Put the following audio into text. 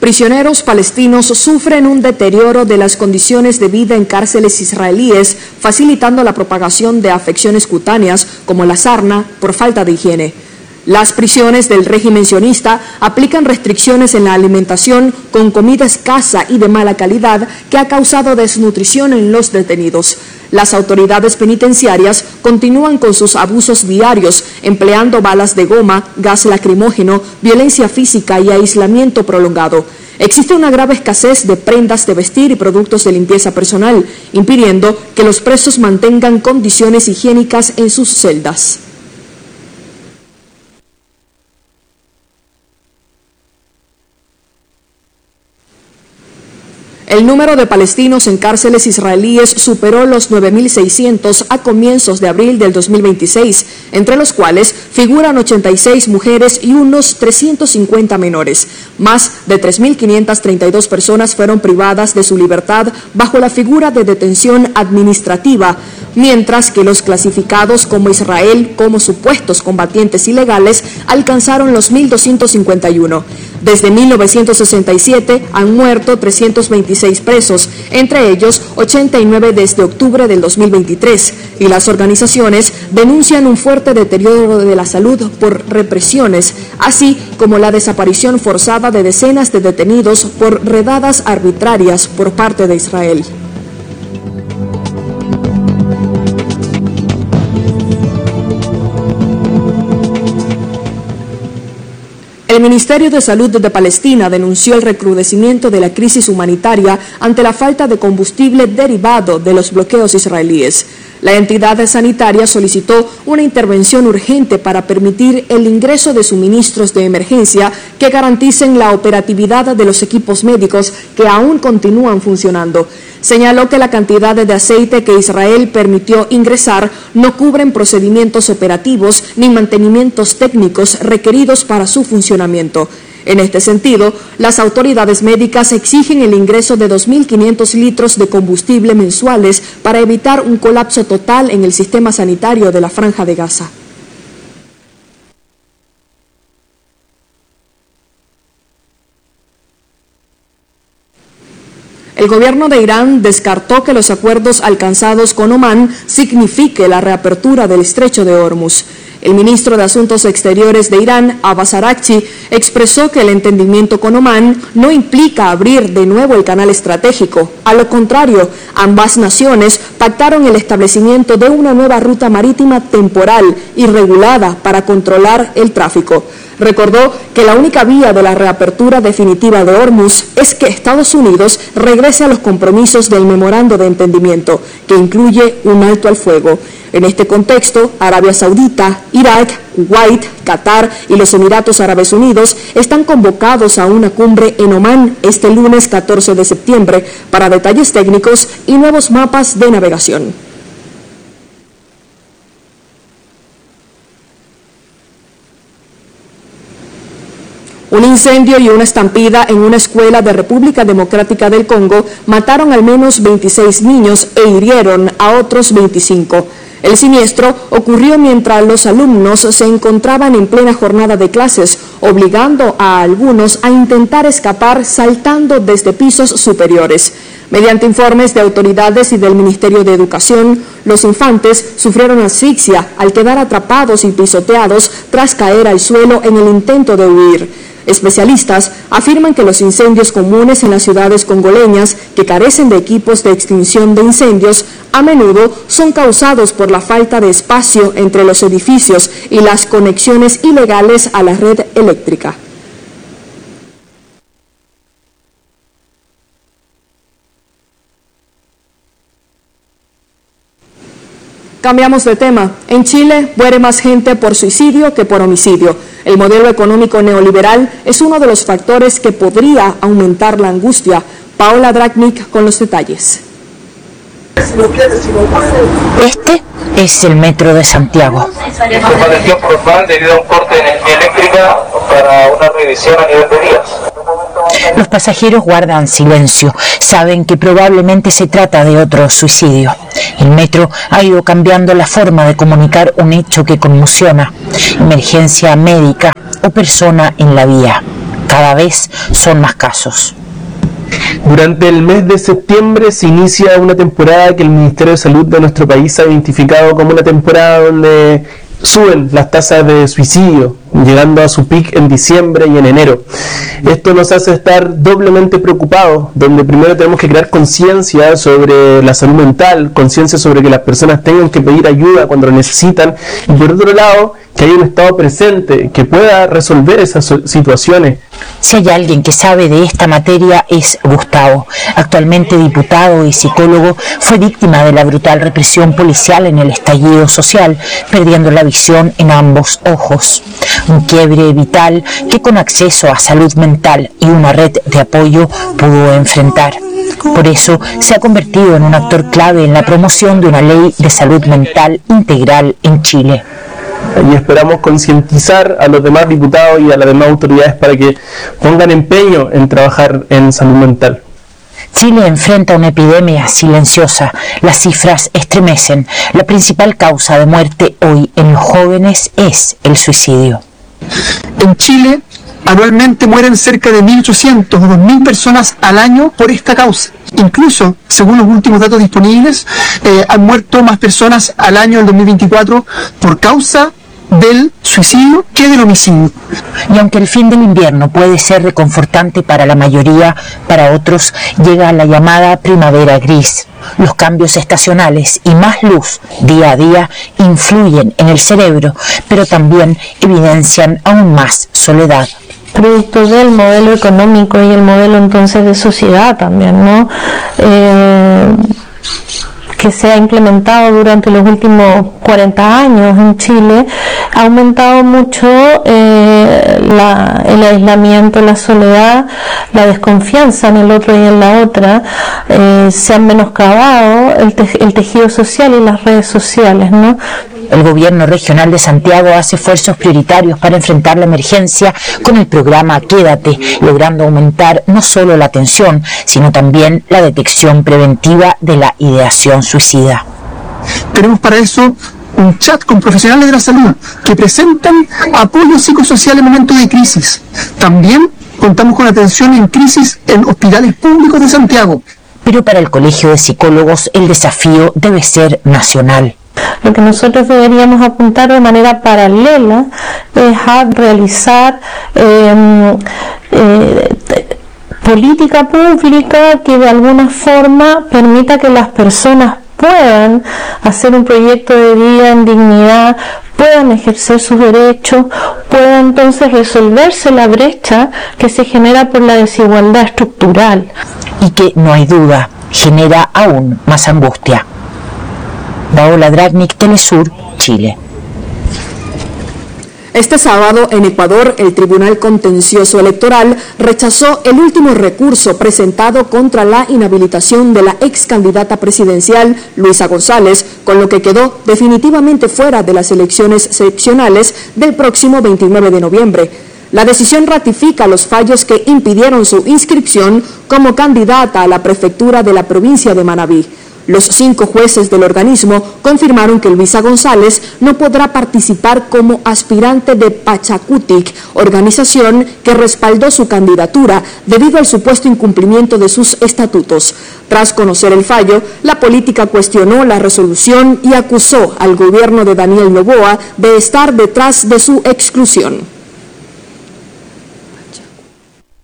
Prisioneros palestinos sufren un deterioro de las condiciones de vida en cárceles israelíes, facilitando la propagación de afecciones cutáneas como la sarna por falta de higiene. Las prisiones del régimen sionista aplican restricciones en la alimentación con comida escasa y de mala calidad que ha causado desnutrición en los detenidos. Las autoridades penitenciarias continúan con sus abusos diarios, empleando balas de goma, gas lacrimógeno, violencia física y aislamiento prolongado. Existe una grave escasez de prendas de vestir y productos de limpieza personal, impidiendo que los presos mantengan condiciones higiénicas en sus celdas. El número de palestinos en cárceles israelíes superó los 9.600 a comienzos de abril del 2026, entre los cuales figuran 86 mujeres y unos 350 menores. Más de 3.532 personas fueron privadas de su libertad bajo la figura de detención administrativa, mientras que los clasificados como Israel como supuestos combatientes ilegales alcanzaron los 1.251. Desde 1967 han muerto 326 presos, entre ellos 89 desde octubre del 2023, y las organizaciones denuncian un fuerte deterioro de la salud por represiones, así como la desaparición forzada de decenas de detenidos por redadas arbitrarias por parte de Israel. El Ministerio de Salud de Palestina denunció el recrudecimiento de la crisis humanitaria ante la falta de combustible derivado de los bloqueos israelíes. La entidad sanitaria solicitó una intervención urgente para permitir el ingreso de suministros de emergencia que garanticen la operatividad de los equipos médicos que aún continúan funcionando. Señaló que la cantidad de aceite que Israel permitió ingresar no cubren procedimientos operativos ni mantenimientos técnicos requeridos para su funcionamiento. En este sentido, las autoridades médicas exigen el ingreso de 2.500 litros de combustible mensuales para evitar un colapso total en el sistema sanitario de la Franja de Gaza. El gobierno de Irán descartó que los acuerdos alcanzados con Omán signifique la reapertura del estrecho de Hormuz. El ministro de Asuntos Exteriores de Irán, Abbas Araghchi, expresó que el entendimiento con Omán no implica abrir de nuevo el canal estratégico. A lo contrario, ambas naciones pactaron el establecimiento de una nueva ruta marítima temporal y regulada para controlar el tráfico. Recordó que la única vía de la reapertura definitiva de Hormuz es que Estados Unidos regrese a los compromisos del memorando de entendimiento, que incluye un alto al fuego. En este contexto, Arabia Saudita, Irak, Kuwait, Qatar y los Emiratos Árabes Unidos están convocados a una cumbre en Omán este lunes 14 de septiembre para detalles técnicos y nuevos mapas de navegación. Un incendio y una estampida en una escuela de República Democrática del Congo mataron al menos 26 niños e hirieron a otros 25. El siniestro ocurrió mientras los alumnos se encontraban en plena jornada de clases, obligando a algunos a intentar escapar saltando desde pisos superiores. Mediante informes de autoridades y del Ministerio de Educación, los infantes sufrieron asfixia al quedar atrapados y pisoteados tras caer al suelo en el intento de huir. Especialistas afirman que los incendios comunes en las ciudades congoleñas que carecen de equipos de extinción de incendios a menudo son causados por la falta de espacio entre los edificios y las conexiones ilegales a la red eléctrica. Cambiamos de tema. En Chile muere más gente por suicidio que por homicidio. El modelo económico neoliberal es uno de los factores que podría aumentar la angustia. Paola Dragnik con los detalles. Este es el metro de Santiago. Se padeció por mal debido a un corte de energía eléctrica para una revisión a nivel de vías. Los pasajeros guardan silencio, saben que probablemente se trata de otro suicidio. El metro ha ido cambiando la forma de comunicar un hecho que conmociona, emergencia médica o persona en la vía. Cada vez son más casos. Durante el mes de septiembre se inicia una temporada que el Ministerio de Salud de nuestro país ha identificado como una temporada donde suben las tasas de suicidio, llegando a su pic en diciembre y en enero. Esto nos hace estar doblemente preocupados, donde primero tenemos que crear conciencia sobre la salud mental, conciencia sobre que las personas tengan que pedir ayuda cuando lo necesitan, y por otro lado, que haya un Estado presente que pueda resolver esas situaciones. Si hay alguien que sabe de esta materia es Gustavo. Actualmente diputado y psicólogo, fue víctima de la brutal represión policial en el estallido social, perdiendo la visión en ambos ojos. Un quiebre vital que con acceso a salud mental y una red de apoyo pudo enfrentar. Por eso se ha convertido en un actor clave en la promoción de una ley de salud mental integral en Chile. Y esperamos concientizar a los demás diputados y a las demás autoridades para que pongan empeño en trabajar en salud mental. Chile enfrenta una epidemia silenciosa. Las cifras estremecen. La principal causa de muerte hoy en los jóvenes es el suicidio. En Chile, anualmente mueren cerca de 1.800 o 2.000 personas al año por esta causa. Incluso, según los últimos datos disponibles, han muerto más personas al año del 2024 por causa del suicidio que del homicidio. Y aunque el fin del invierno puede ser reconfortante para la mayoría, para otros llega la llamada primavera gris. Los cambios estacionales y más luz día a día influyen en el cerebro, pero también evidencian aún más soledad. Producto del modelo económico y el modelo entonces de sociedad también, ¿no? Que se ha implementado durante los últimos 40 años en Chile, ha aumentado mucho el aislamiento, la soledad, la desconfianza en el otro y en la otra, se han menoscabado el tejido social y las redes sociales, ¿no? El gobierno regional de Santiago hace esfuerzos prioritarios para enfrentar la emergencia con el programa Quédate, logrando aumentar no solo la atención, sino también la detección preventiva de la ideación suicida. Tenemos para eso un chat con profesionales de la salud que presentan apoyo psicosocial en momentos de crisis. También contamos con atención en crisis en hospitales públicos de Santiago. Pero para el Colegio de Psicólogos el desafío debe ser nacional. Lo que nosotros deberíamos apuntar de manera paralela es a realizar política pública que de alguna forma permita que las personas puedan hacer un proyecto de vida en dignidad, puedan ejercer sus derechos, puedan entonces resolverse la brecha que se genera por la desigualdad estructural. Y que, no hay duda, genera aún más angustia. Paola Dragnik, Telesur, Chile. Este sábado, en Ecuador, el Tribunal Contencioso Electoral rechazó el último recurso presentado contra la inhabilitación de la ex candidata presidencial Luisa González, con lo que quedó definitivamente fuera de las elecciones seccionales del próximo 29 de noviembre. La decisión ratifica los fallos que impidieron su inscripción como candidata a la prefectura de la provincia de Manabí. Los 5 jueces del organismo confirmaron que Luisa González no podrá participar como aspirante de Pachacutic, organización que respaldó su candidatura debido al supuesto incumplimiento de sus estatutos. Tras conocer el fallo, la política cuestionó la resolución y acusó al gobierno de Daniel Noboa de estar detrás de su exclusión.